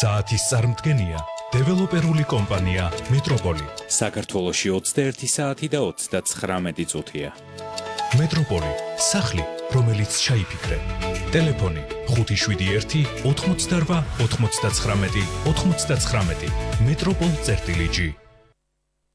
საათის წარმდგენია დეველოპერული კომპანია მეტროპოლი. საქართველოში 21 საათი და 39 წუთია. მეტროპოლი, სახლი, რომელიც ჩაიფიქრე. ტელეფონი 571 88 99 99. მეტროპოლ-G